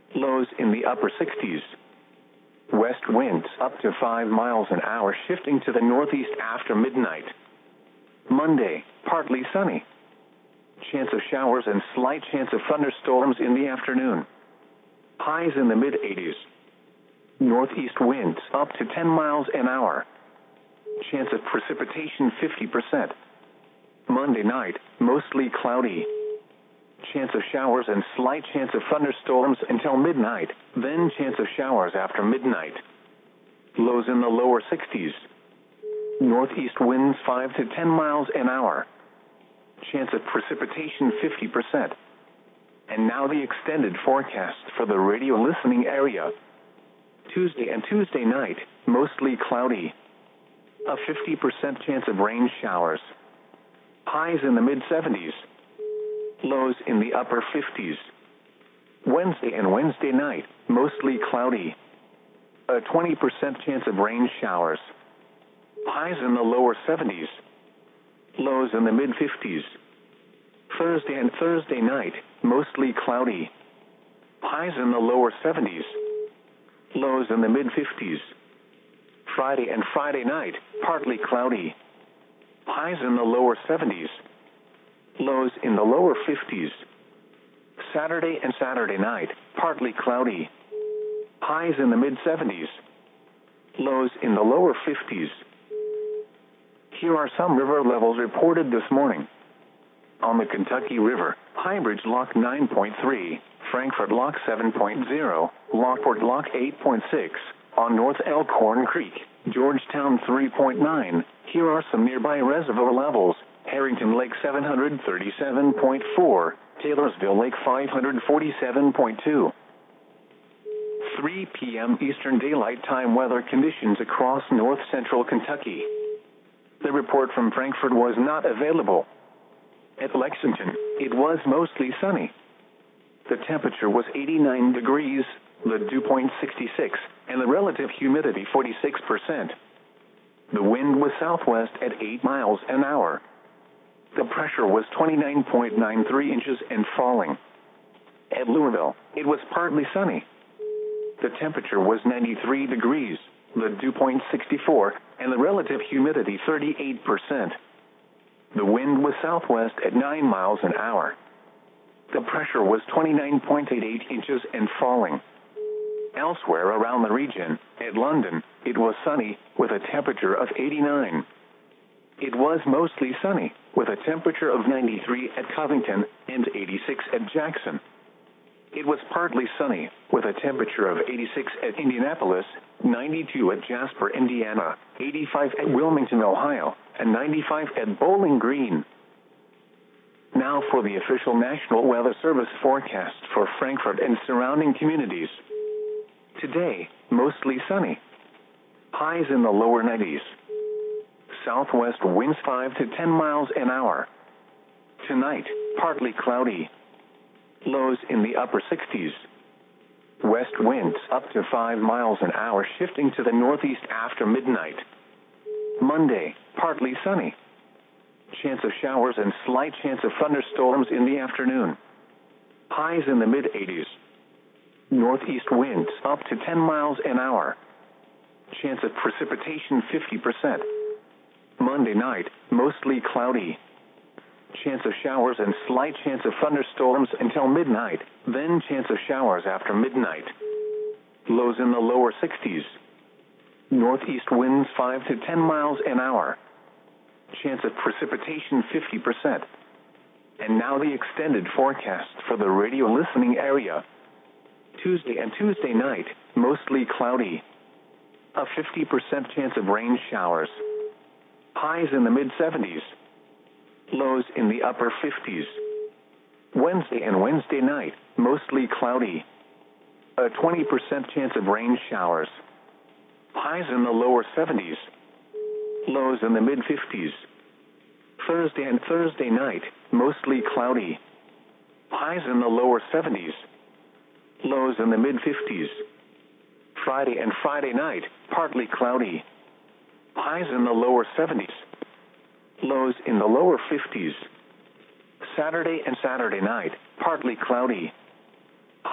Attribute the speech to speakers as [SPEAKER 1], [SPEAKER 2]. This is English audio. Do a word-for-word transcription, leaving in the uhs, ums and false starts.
[SPEAKER 1] Lows in the upper sixties. West winds up to five miles an hour shifting to the northeast after midnight. Monday, partly sunny. Chance of showers and slight chance of thunderstorms in the afternoon. Highs in the mid-eighties. Northeast winds up to ten miles an hour. Chance of precipitation fifty percent. Monday night, mostly cloudy. Chance of showers and slight chance of thunderstorms until midnight, then chance of showers after midnight. Lows in the lower sixties. Northeast winds five to ten miles an hour. Chance of precipitation fifty percent. And now the extended forecast for the radio listening area. Tuesday and Tuesday night, mostly cloudy. A fifty percent chance of rain showers. Highs in the mid-seventies. Lows in the upper fifties. Wednesday and Wednesday night, mostly cloudy. A twenty percent chance of rain showers. Highs in the lower seventies. Lows in the mid-fifties. Thursday and Thursday night, mostly cloudy. Highs in the lower seventies. Lows in the mid-fifties. Friday and Friday night, partly cloudy. Highs in the lower seventies. Lows in the lower fifties. Saturday and Saturday night, partly cloudy. Highs in the mid-seventies. Lows in the lower fifties. Here are some river levels reported this morning. On the Kentucky River, Highbridge Lock nine point three, Frankfort Lock seven point zero, Lockport Lock eight point six, on North Elkhorn Creek, Georgetown three point nine. Here are some nearby reservoir levels. Harrington Lake seven hundred thirty-seven point four, Taylorsville Lake five hundred forty-seven point two. three p m Eastern Daylight Time weather conditions across north central Kentucky. The report from Frankfort was not available. At Lexington, it was mostly sunny. The temperature was eighty-nine degrees, the dew point sixty-six, and the relative humidity forty-six percent. The wind was southwest at eight miles an hour. The pressure was twenty-nine point nine three inches and falling. At Louisville, it was partly sunny. The temperature was ninety-three degrees, the dew point sixty-four, and the relative humidity thirty-eight percent. The wind was southwest at nine miles an hour. The pressure was twenty-nine point eight eight inches and falling. Elsewhere around the region, at London, it was sunny, with a temperature of eighty-nine. It was mostly sunny, with a temperature of ninety-three at Covington and eighty-six at Jackson. It was partly sunny, with a temperature of eighty-six at Indianapolis, ninety-two at Jasper, Indiana, eighty-five at Wilmington, Ohio, and ninety-five at Bowling Green. Now for the official National Weather Service forecast for Frankfort and surrounding communities. Today, mostly sunny. Highs in the lower nineties. Southwest winds five to ten miles an hour. Tonight, partly cloudy. Lows in the upper sixties. West winds up to five miles an hour shifting to the northeast after midnight. Monday, partly sunny. Chance of showers and slight chance of thunderstorms in the afternoon. Highs in the mid-eighties. Northeast winds up to ten miles an hour. Chance of precipitation fifty percent. Monday night, mostly cloudy. Chance of showers and slight chance of thunderstorms until midnight, then chance of showers after midnight. Lows in the lower sixties. Northeast winds five to ten miles an hour. Chance of precipitation fifty percent. And now the extended forecast for the radio listening area. Tuesday and Tuesday night, mostly cloudy. A fifty percent chance of rain showers. Highs in the mid-seventies. Lows in the upper fifties. Wednesday and Wednesday night, mostly cloudy. A twenty percent chance of rain showers. Highs in the lower seventies. Lows in the mid-fifties. Thursday and Thursday night, mostly cloudy. Highs in the lower seventies. Lows in the mid-fifties. Friday and Friday night, partly cloudy. Highs in the lower seventies. Lows in the lower fifties. Saturday and Saturday night, partly cloudy.